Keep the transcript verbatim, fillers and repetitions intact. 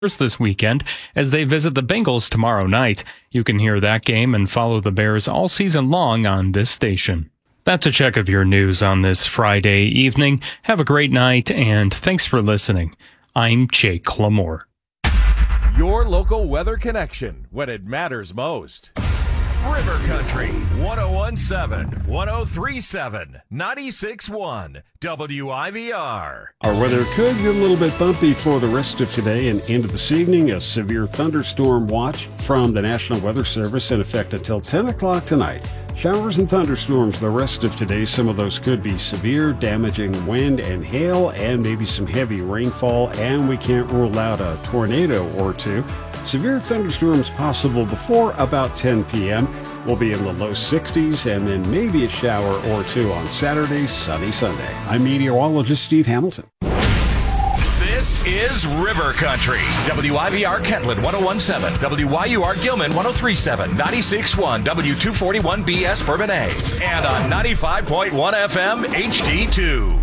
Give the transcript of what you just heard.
this weekend as they visit the Bengals tomorrow night. You can hear that game and follow the Bears all season long on this station. That's a check of your news on this Friday evening. Have a great night, and thanks for listening. I'm Jake Lamore. Your local weather connection when it matters most. River Country, one oh one point seven, one oh three point seven, ninety-six point one, W I V R. Our weather could get a little bit bumpy for the rest of today and into this evening. A severe thunderstorm watch from the National Weather Service in effect until ten o'clock tonight. Showers and thunderstorms the rest of today. Some of those could be severe, damaging wind and hail, and maybe some heavy rainfall, and we can't rule out a tornado or two. Severe thunderstorms possible before about ten p.m. We'll be in the low sixties, and then maybe a shower or two on Saturday, sunny Sunday. I'm meteorologist Steve Hamilton. This is River Country. W I V R Kentland one oh one point seven, W Y U R Gilman one oh three point seven, ninety-six point one, W two forty-one B S Bourbonnais, and on ninety-five point one F M H D two.